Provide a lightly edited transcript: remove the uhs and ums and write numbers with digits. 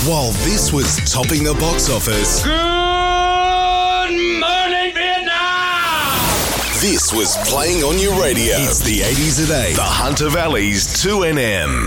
While this was topping the box office, Good morning, Vietnam! this was playing on your radio. It's the 80s at 8. The Hunter Valley's 2NM.